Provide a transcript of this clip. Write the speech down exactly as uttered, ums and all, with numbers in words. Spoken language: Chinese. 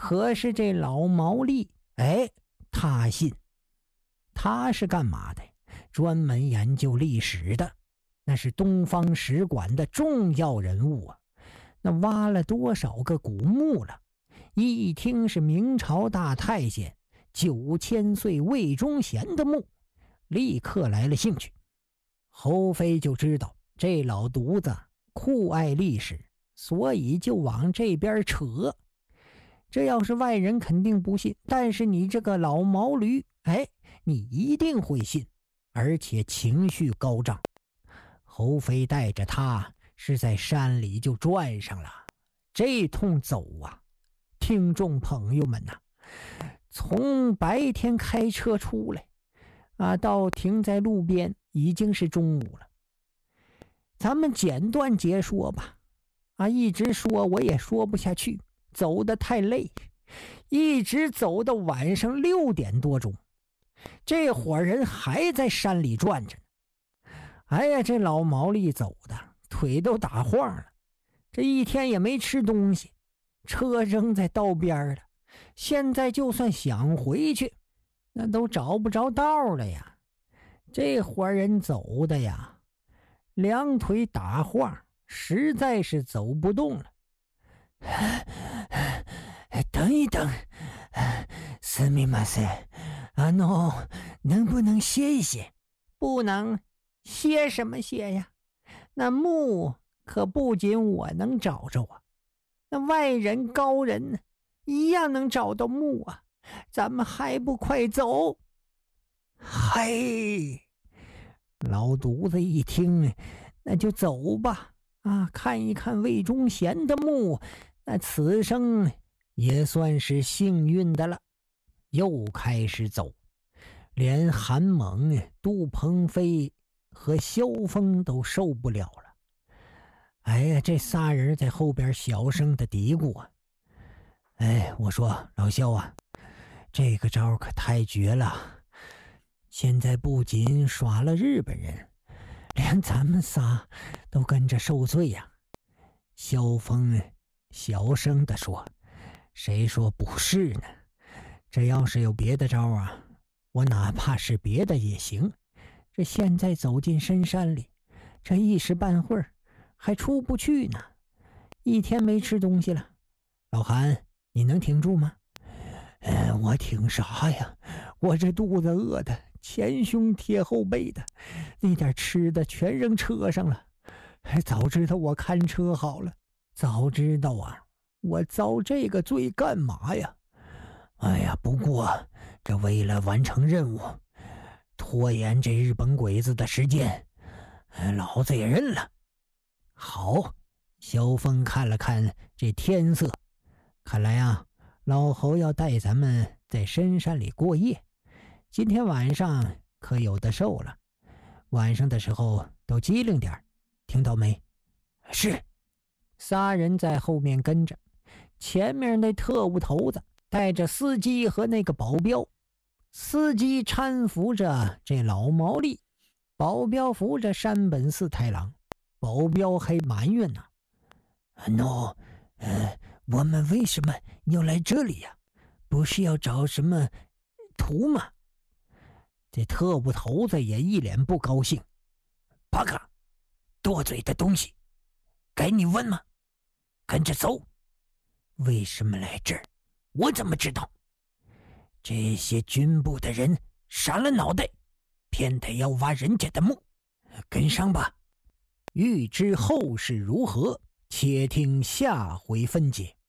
可是这老毛利，哎，他信。他是干嘛的？专门研究历史的，那是东方使馆的重要人物啊。那挖了多少个古墓了？一听是明朝大太监九千岁魏忠贤的墓，立刻来了兴趣。侯妃就知道这老犊子酷爱历史，所以就往这边扯。这要是外人肯定不信，但是你这个老毛驴，哎，你一定会信，而且情绪高涨。侯妃带着他是在山里就转上了，这通走啊，听众朋友们呐、啊，从白天开车出来啊，到停在路边已经是中午了。咱们简短截说吧，啊，一直说我也说不下去，走得太累，一直走到晚上六点多钟，这伙人还在山里转着呢。哎呀，这老毛利走的腿都打晃了，这一天也没吃东西，车扔在道边了，现在就算想回去，那都找不着道了呀。这伙人走的呀，两腿打晃，实在是走不动了。等一等，すみません，あの，能不能歇一歇？不能，歇什么歇呀？那墓可不仅我能找着啊，那外人高人呢，一样能找到墓啊，咱们还不快走？嘿，老犊子一听，那就走吧，啊，看一看魏忠贤的墓，那此生也算是幸运的了。又开始走，连韩猛、杜鹏飞和萧峰都受不了了。哎呀，这仨人在后边小声的嘀咕啊，哎，我说老萧啊，这个招可太绝了，现在不仅耍了日本人，连咱们仨都跟着受罪呀。萧峰小声地说，谁说不是呢？这要是有别的招啊，我哪怕是别的也行。这现在走进深山里，这一时半会儿还出不去呢，一天没吃东西了。老韩，你能挺住吗？呃，我挺啥呀？我这肚子饿的前胸贴后背的，那点吃的全扔车上了。早知道我看车好了，早知道啊，我遭这个罪干嘛呀？哎呀，不过这为了完成任务，拖延这日本鬼子的时间，老子也认了。好，萧峰看了看这天色，看来啊，老侯要带咱们在深山里过夜，今天晚上可有的受了。晚上的时候都机灵点，听到没？是。仨人在后面跟着，前面那特务头子带着司机和那个保镖，司机搀扶着这老毛利，保镖扶着山本四太郎。保镖还埋怨呢， no， 呃，我们为什么要来这里呀？不是要找什么图吗？这特务头子也一脸不高兴，巴卡，多嘴的东西，该你问吗？跟着走。为什么来这儿？我怎么知道？这些军部的人傻了脑袋，偏得要挖人家的墓，跟上吧。欲知后事如何，且听下回分解。